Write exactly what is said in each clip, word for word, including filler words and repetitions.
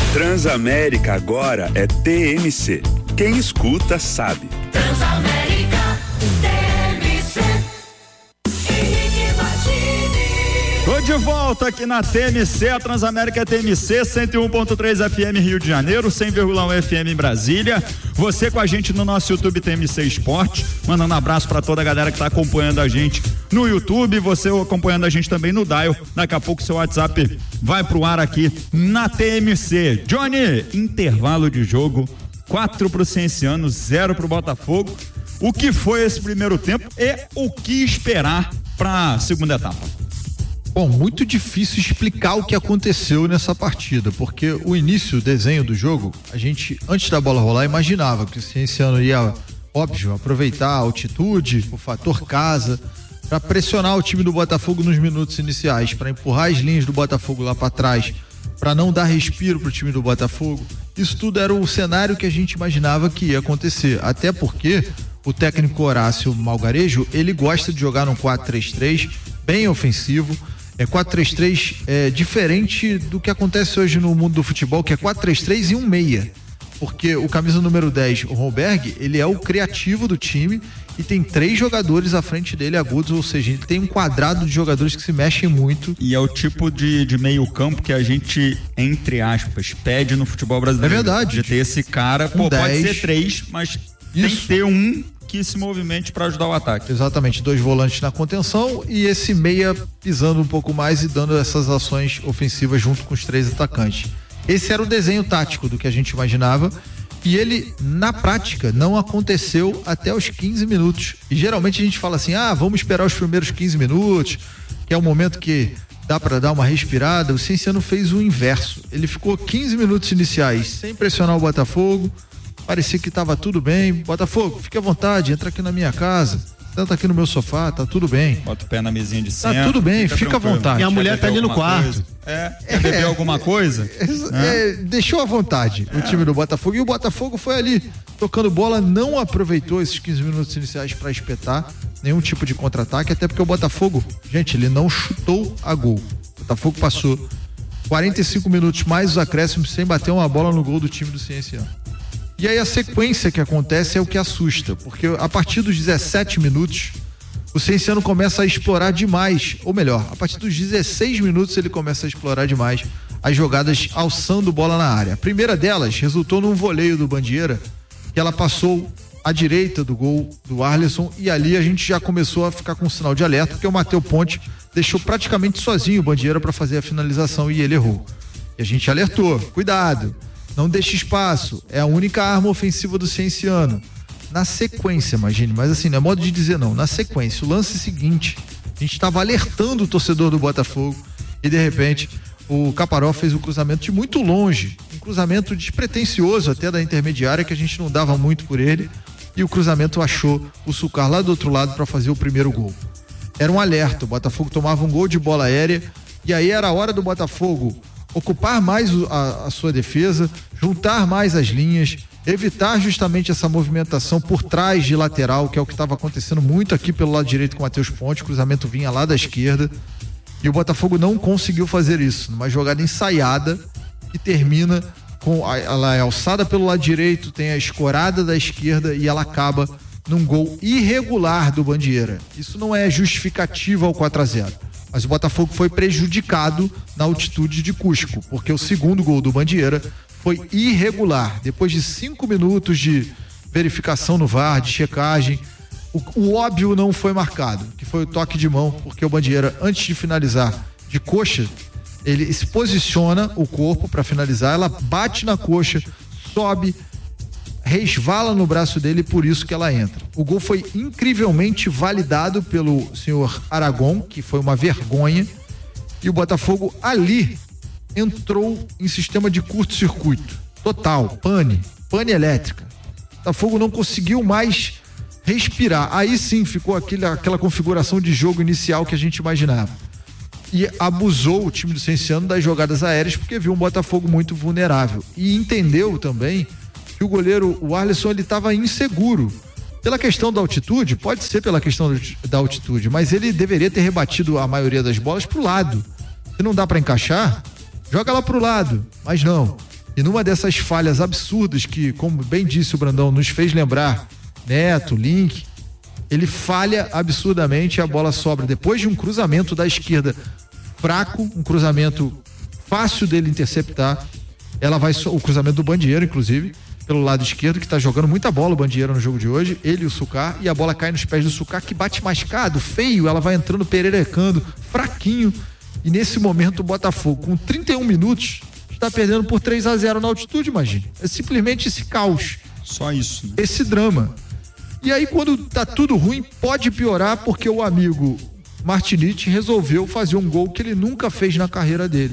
Transamérica agora é T M C. Quem escuta sabe. Transamérica T M C. Henrique Martini. Tô de volta aqui na T M C, a Transamérica T M C, cento e um ponto três F M Rio de Janeiro, cem vírgula um F M em Brasília. Você com a gente no nosso YouTube T M C Esporte, mandando um abraço pra toda a galera que tá acompanhando a gente no YouTube, você acompanhando a gente também no Dial. Daqui a pouco seu WhatsApp vai pro ar aqui na T M C. Johnny, intervalo de jogo, quatro pro Cienciano, zero pro Botafogo. O que foi esse primeiro tempo e o que esperar pra segunda etapa? Bom, muito difícil explicar o que aconteceu nessa partida, porque o início, o desenho do jogo, a gente, antes da bola rolar, imaginava que o Cienciano ia, óbvio, aproveitar a altitude, o fator casa, para pressionar o time do Botafogo nos minutos iniciais, para empurrar as linhas do Botafogo lá para trás, para não dar respiro pro time do Botafogo. Isso tudo era o cenário que a gente imaginava que ia acontecer, até porque o técnico Horácio Malgarejo, ele gosta de jogar num quatro três três, bem ofensivo. É quatro três três é diferente do que acontece hoje no mundo do futebol, que é quatro três três e um meia. Porque o camisa número dez, o Holberg, ele é o criativo do time e tem três jogadores à frente dele agudos, ou seja, ele tem um quadrado de jogadores que se mexem muito. E é o tipo de, de meio campo que a gente, entre aspas, pede no futebol brasileiro. É verdade. De ter esse cara, pô, um pode dez. ser três, mas Isso. tem que ter um que se movimente para ajudar o ataque. Exatamente, dois volantes na contenção e esse meia pisando um pouco mais e dando essas ações ofensivas junto com os três atacantes. Esse era o desenho tático do que a gente imaginava e ele, na prática, não aconteceu até os quinze minutos. E geralmente a gente fala assim, ah, vamos esperar os primeiros quinze minutos, que é o momento que dá para dar uma respirada. O Cienciano fez o inverso. Ele ficou quinze minutos iniciais sem pressionar o Botafogo. Parecia que estava tudo bem. Botafogo, fique à vontade, entra aqui na minha casa, senta aqui no meu sofá, tá tudo bem. Bota o pé na mesinha de centro. Tá tudo bem, fica, fica à vontade. E a mulher tá ali no quarto. Coisa? É, quer beber é, alguma coisa? É, é, deixou à vontade é. o time do Botafogo. E o Botafogo foi ali, tocando bola, não aproveitou esses quinze minutos iniciais para espetar nenhum tipo de contra-ataque, até porque o Botafogo, gente, ele não chutou a gol. O Botafogo passou quarenta e cinco minutos mais os acréscimos sem bater uma bola no gol do time do Cienciano. E aí a sequência que acontece é o que assusta, porque a partir dos dezessete minutos, o Cienciano começa a explorar demais, ou melhor, a partir dos dezesseis minutos ele começa a explorar demais as jogadas alçando bola na área. A primeira delas resultou num voleio do Bandeira, que ela passou à direita do gol do Arlisson, e ali a gente já começou a ficar com um sinal de alerta, porque o Matheus Ponte deixou praticamente sozinho o Bandeira para fazer a finalização e ele errou. E a gente alertou, cuidado, não deixe espaço, é a única arma ofensiva do Cienciano. Na sequência, imagine, mas assim, não é modo de dizer não, na sequência, o lance seguinte, a gente estava alertando o torcedor do Botafogo e de repente o Caparó fez o cruzamento de muito longe, um cruzamento despretensioso até da intermediária, que a gente não dava muito por ele, e o cruzamento achou o Sucar lá do outro lado para fazer o primeiro gol. Era um alerta, o Botafogo tomava um gol de bola aérea e aí era a hora do Botafogo ocupar mais a, a sua defesa, juntar mais as linhas, evitar justamente essa movimentação por trás de lateral, que é o que estava acontecendo muito aqui pelo lado direito com o Matheus Ponte. O cruzamento vinha lá da esquerda e o Botafogo não conseguiu fazer isso, numa jogada ensaiada que termina com a, ela é alçada pelo lado direito, tem a escorada da esquerda e ela acaba num gol irregular do Bandeira. Isso não é justificativa ao quatro a zero. Mas o Botafogo foi prejudicado na altitude de Cusco, porque o segundo gol do Bandeira foi irregular. Depois de cinco minutos de verificação no V A R, de checagem, o, o óbvio não foi marcado, que foi o toque de mão, porque o Bandeira, antes de finalizar de coxa, ele se posiciona o corpo para finalizar, ela bate na coxa, sobe, resvala no braço dele, por isso que ela entra. O gol foi incrivelmente validado pelo senhor Aragon, que foi uma vergonha, e o Botafogo ali entrou em sistema de curto-circuito total, pane, pane elétrica. O Botafogo não conseguiu mais respirar. Aí sim ficou aquele, aquela configuração de jogo inicial que a gente imaginava. E abusou o time do Cienciano das jogadas aéreas, porque viu um Botafogo muito vulnerável. E entendeu também que o goleiro, o Arlisson, ele estava inseguro. Pela questão da altitude, pode ser pela questão da altitude, mas ele deveria ter rebatido a maioria das bolas pro lado. Se não dá para encaixar, joga lá pro lado. Mas não. E numa dessas falhas absurdas que, como bem disse o Brandão, nos fez lembrar, Neto, Link, ele falha absurdamente e a bola sobra. Depois de um cruzamento da esquerda fraco, um cruzamento fácil dele interceptar, ela vai, so- o cruzamento do Bandieiro, inclusive, pelo lado esquerdo, que tá jogando muita bola o Bandieiro no jogo de hoje, ele e o Sucar, e a bola cai nos pés do Sucar, que bate mascado, feio, ela vai entrando pererecando, fraquinho, e nesse momento o Botafogo, com trinta e um minutos, está perdendo por três a zero na altitude, imagine. É simplesmente esse caos. Só isso, né? Esse drama. E aí, quando tá tudo ruim, pode piorar, porque o amigo Martinite resolveu fazer um gol que ele nunca fez na carreira dele.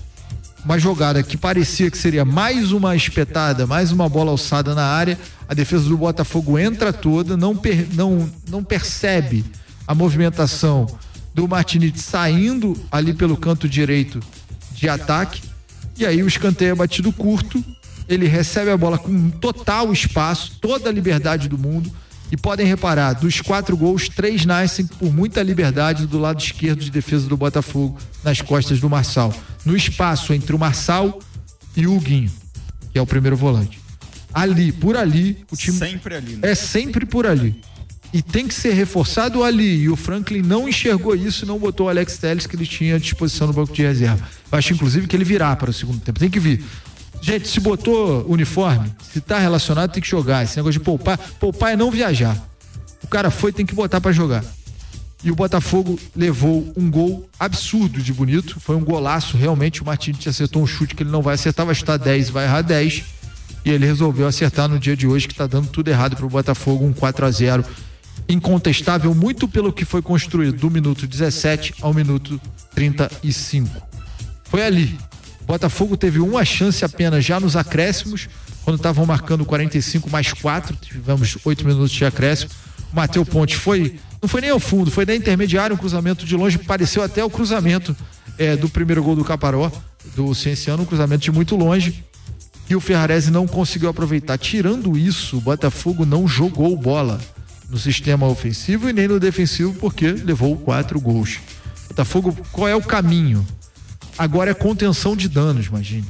Uma jogada que parecia que seria mais uma espetada, mais uma bola alçada na área. A defesa do Botafogo entra toda, não, per, não, não percebe a movimentação do Martinite saindo ali pelo canto direito de ataque. E aí o escanteio é batido curto, ele recebe a bola com total espaço, toda a liberdade do mundo. E podem reparar, dos quatro gols, três nascem por muita liberdade do lado esquerdo de defesa do Botafogo, nas costas do Marçal. No espaço entre o Marçal e o Huguinho, que é o primeiro volante. Ali, por ali, o time... Sempre ali, né? É sempre por ali. E tem que ser reforçado ali. E o Franklin não enxergou isso e não botou o Alex Telles que ele tinha à disposição no banco de reserva. Eu acho, inclusive, que ele virá para o segundo tempo. Tem que vir. Gente, se botou uniforme, se tá relacionado, tem que jogar. Esse negócio de poupar, poupar é não viajar. O cara foi, tem que botar pra jogar. E o Botafogo levou um gol absurdo de bonito. Foi um golaço, realmente. O Martins acertou um chute que ele não vai acertar, vai chutar dez, vai errar dez. E ele resolveu acertar no dia de hoje, que tá dando tudo errado pro Botafogo, um quatro a zero. Incontestável, muito pelo que foi construído do minuto dezessete ao minuto trinta e cinco. Foi ali. O Botafogo teve uma chance apenas já nos acréscimos, quando estavam marcando quarenta e cinco mais quatro, tivemos oito minutos de acréscimo. O Matheus Ponte foi, não foi nem ao fundo, foi da intermediária, um cruzamento de longe, pareceu até o cruzamento é, do primeiro gol do Caparó, do Cienciano, um cruzamento de muito longe, e o Ferrarese não conseguiu aproveitar. Tirando isso, o Botafogo não jogou bola no sistema ofensivo e nem no defensivo, porque levou quatro gols. Botafogo, qual é o caminho? Agora é contenção de danos, imagine.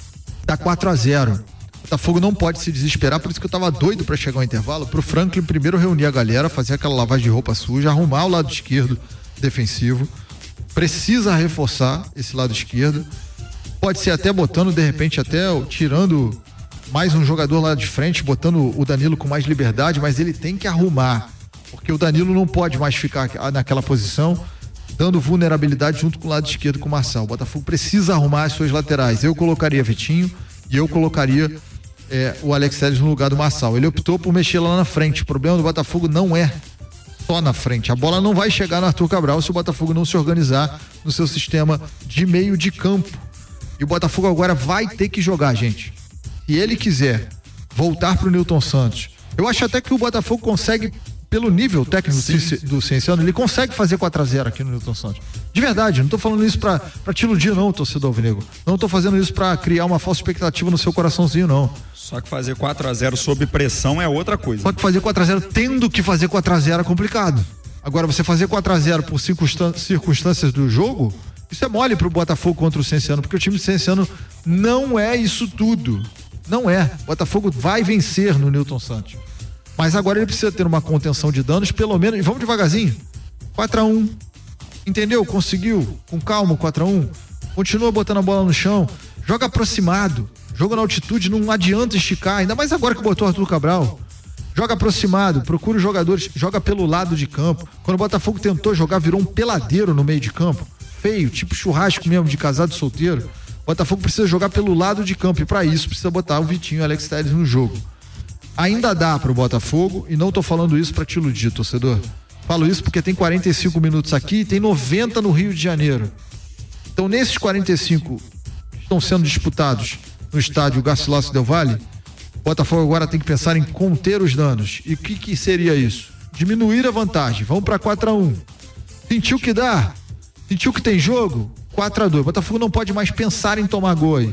Tá quatro a zero. O Botafogo não pode se desesperar, por isso que eu tava doido para chegar ao intervalo, pro Franklin primeiro reunir a galera, fazer aquela lavagem de roupa suja, arrumar o lado esquerdo defensivo. Precisa reforçar esse lado esquerdo. Pode ser até botando, de repente, até tirando mais um jogador lá de frente, botando o Danilo com mais liberdade, mas ele tem que arrumar, porque o Danilo não pode mais ficar naquela posição, dando vulnerabilidade junto com o lado esquerdo com o Marçal. O Botafogo precisa arrumar as suas laterais. Eu colocaria Vitinho e eu colocaria é, o Alex Telles no lugar do Marçal. Ele optou por mexer lá na frente. O problema do Botafogo não é só na frente. A bola não vai chegar no Arthur Cabral se o Botafogo não se organizar no seu sistema de meio de campo. E o Botafogo agora vai ter que jogar, gente. Se ele quiser voltar pro Nilton Santos, eu acho até que o Botafogo consegue, pelo nível técnico Sim. do Cienciano, ele consegue fazer quatro a zero aqui no Nilton Santos. De verdade, não tô falando isso pra, pra te iludir não, torcedor alvinegro. Não tô fazendo isso pra criar uma falsa expectativa no seu coraçãozinho, não. Só que fazer quatro a zero sob pressão é outra coisa. Só que fazer quatro a zero tendo que fazer quatro a zero é complicado. Agora, você fazer quatro a zero por circunstâncias do jogo, isso é mole pro Botafogo contra o Cienciano, porque o time do Cienciano não é isso tudo. Não é. O Botafogo vai vencer no Nilton Santos. Mas agora ele precisa ter uma contenção de danos, pelo menos, e vamos devagarzinho. quatro a um. Entendeu? Conseguiu. Com calma, quatro a um. Continua botando a bola no chão. Joga aproximado. Joga na altitude, não adianta esticar. Ainda mais agora que botou o Arthur Cabral. Joga aproximado, procura os jogadores, joga pelo lado de campo. Quando o Botafogo tentou jogar, virou um peladeiro no meio de campo. Feio, tipo churrasco mesmo de casado solteiro. O Botafogo precisa jogar pelo lado de campo e para isso precisa botar o Vitinho e o Alex Telles no jogo. Ainda dá pro Botafogo, e não tô falando isso para te iludir, torcedor. Falo isso porque tem quarenta e cinco minutos aqui e tem noventa no Rio de Janeiro. Então nesses quarenta e cinco que estão sendo disputados no estádio Garcilaso Del Valle, o Botafogo agora tem que pensar em conter os danos. E o que que seria isso? Diminuir a vantagem. Vamos para quatro a um. Sentiu que dá? Sentiu que tem jogo? quatro a dois. O Botafogo não pode mais pensar em tomar gol aí.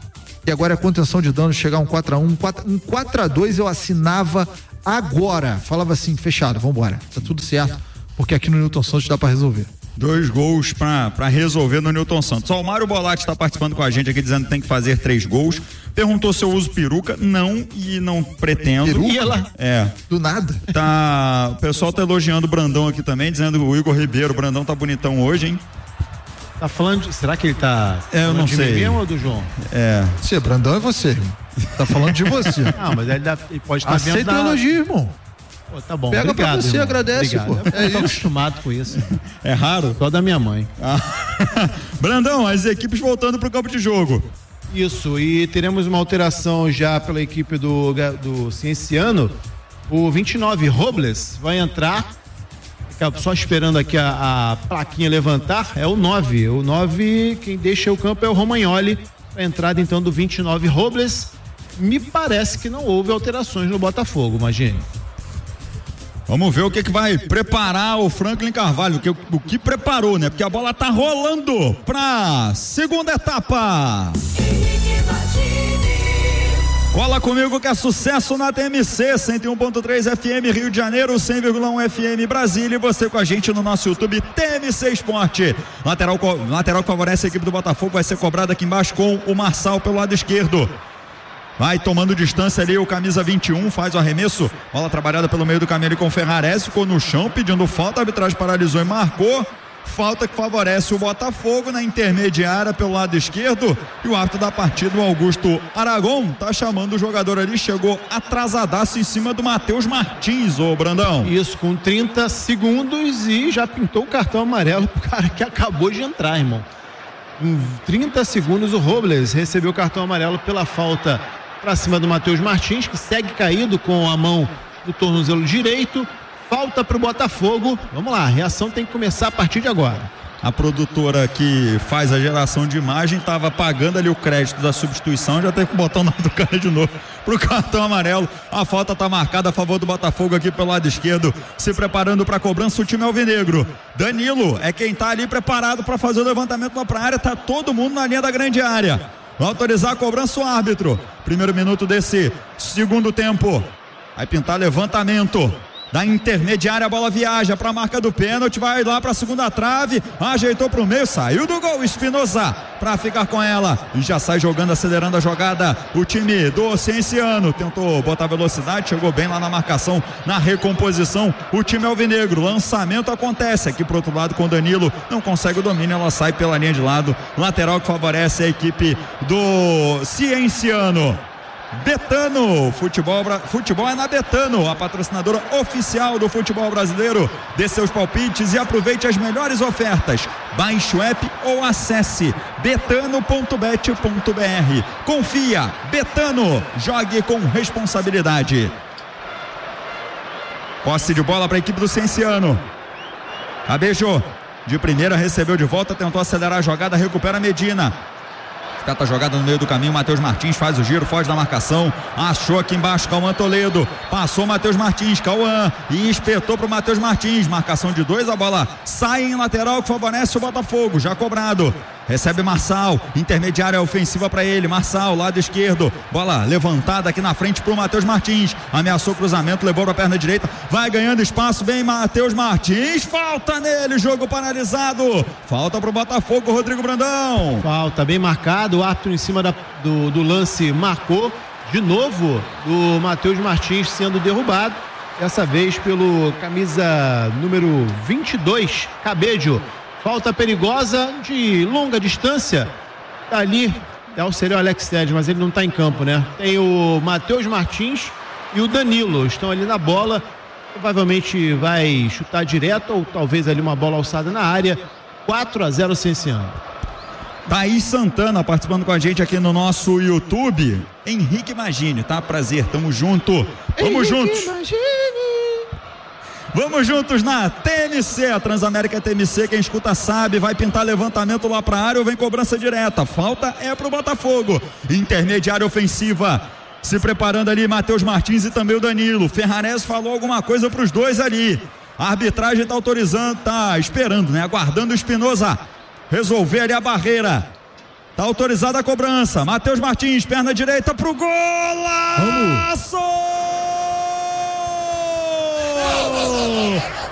E agora a contenção de danos chegar a um quatro a um. Um quatro a dois eu assinava agora. Falava assim, fechado, vambora. Tá tudo certo, porque aqui no Nilton Santos dá pra resolver. Dois gols para resolver no Newton Santos. Ó, o Mário Bolatti está participando com a gente aqui dizendo que tem que fazer três gols. Perguntou se eu uso peruca. Não, e não pretendo. Peruca? Ela? É. Do nada. Tá, o pessoal tá elogiando o Brandão aqui também, dizendo que o Igor Ribeiro, o Brandão tá bonitão hoje, hein? Tá falando de, será que ele tá é, eu não de sei. mim mesmo ou do João? É. Você, Brandão é você, irmão. Tá falando de você. Não, mas ele, dá, ele pode estar Aceita dentro o da... elogio, irmão. Pô, tá bom. Pega obrigado, pra você, irmão. agradece, Obrigado. pô. É Eu tô isso. acostumado com isso. É raro? Só da minha mãe. Ah. Brandão, as equipes voltando pro campo de jogo. Isso, e teremos uma alteração já pela equipe do, do Cienciano. O vinte e nove, Robles, vai entrar. Só esperando aqui a, a plaquinha levantar. É o nove. O nove, quem deixa o campo é o Romagnoli. A entrada então do vinte e nove, Robles. Me parece que não houve alterações no Botafogo, imagine. Vamos ver o que que vai preparar o Franklin Carvalho, o que, o que preparou, né? Porque a bola tá rolando pra segunda etapa. Cola comigo que é sucesso na T M C, cento e um ponto três F M Rio de Janeiro, cem vírgula um F M Brasília, e você com a gente no nosso YouTube T M C Esporte. Lateral, lateral que favorece a equipe do Botafogo vai ser cobrado aqui embaixo com o Marçal pelo lado esquerdo. Vai tomando distância ali o camisa vinte e um, faz o arremesso, bola trabalhada pelo meio do caminho com o Ferrares, ficou no chão pedindo falta, a arbitragem paralisou e marcou. Falta que favorece o Botafogo na intermediária pelo lado esquerdo, e o árbitro da partida, o Augusto Aragon, tá chamando o jogador ali, chegou atrasadaço em cima do Matheus Martins, ô Brandão. Isso, com trinta segundos, e já pintou o cartão amarelo pro cara que acabou de entrar, irmão. Em trinta segundos o Robles recebeu o cartão amarelo pela falta para cima do Matheus Martins, que segue caído com a mão no tornozelo direito. Falta para o Botafogo. Vamos lá, a reação tem que começar a partir de agora. A produtora que faz a geração de imagem estava pagando ali o crédito da substituição, já teve que botar o nome do cara de novo pro cartão amarelo. A falta está marcada a favor do Botafogo aqui pelo lado esquerdo, se preparando para a cobrança o time alvinegro. Danilo é quem está ali preparado para fazer o levantamento lá para a área, tá todo mundo na linha da grande área. Vai autorizar a cobrança o árbitro. Primeiro minuto desse segundo tempo. Vai pintar levantamento da intermediária, a bola viaja para a marca do pênalti, vai lá para a segunda trave, ajeitou para o meio, saiu do gol, Espinosa para ficar com ela e já sai jogando, acelerando a jogada. O time do Cienciano tentou botar velocidade, chegou bem lá na marcação, na recomposição. O time alvinegro, lançamento acontece aqui pro outro lado com o Danilo, não consegue o domínio, ela sai pela linha de lado, lateral que favorece a equipe do Cienciano. Betano, futebol, futebol é na Betano, a patrocinadora oficial do futebol brasileiro. Dê seus palpites e aproveite as melhores ofertas. Baixe o app ou acesse betano ponto bet ponto b r. Confia, Betano, jogue com responsabilidade. Posse de bola para a equipe do Cienciano. Cabejou, de primeira recebeu de volta, tentou acelerar a jogada, recupera Medina. Cata a jogada no meio do caminho, Matheus Martins faz o giro, foge da marcação, achou aqui embaixo Cauã Toledo, passou Matheus Martins, Cauã, e espetou pro Matheus Martins, marcação de dois, a bola sai em lateral que favorece o Botafogo, já cobrado, recebe Marçal, intermediária ofensiva para ele, Marçal, lado esquerdo, bola levantada aqui na frente pro Matheus Martins, ameaçou cruzamento, levou pra perna direita, vai ganhando espaço, vem Matheus Martins, falta nele, jogo paralisado, falta pro Botafogo, Rodrigo Brandão. Falta, bem marcado, o árbitro em cima da, do, do lance marcou, de novo, o Matheus Martins sendo derrubado, dessa vez pelo camisa número vinte e dois, Cabejo. Falta perigosa de longa distância. Tá ali, é o seria o Alex Telles, mas ele não tá em campo, né? Tem o Matheus Martins e o Danilo, estão ali na bola. Provavelmente vai chutar direto ou talvez ali uma bola alçada na área. quatro a zero Cienciano. Thaís Santana participando com a gente aqui no nosso YouTube. Henrique Magini, tá? Prazer, tamo junto. Vamos juntos. Magini. Vamos juntos na T M C, a Transamérica T M C, quem escuta sabe, vai pintar levantamento lá pra área ou vem cobrança direta. Falta é pro Botafogo. Intermediária ofensiva. Se preparando ali, Matheus Martins e também o Danilo. Ferrares falou alguma coisa pros dois ali. A arbitragem tá autorizando, tá esperando, né? Aguardando o Espinosa resolver ali a barreira. Tá autorizada a cobrança. Matheus Martins, perna direita pro golaço!